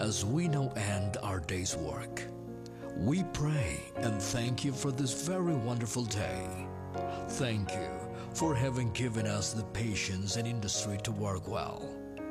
as we now end our day's work. We pray and thank you for this very wonderful day. Thank you for having given us the patience and industry to work well.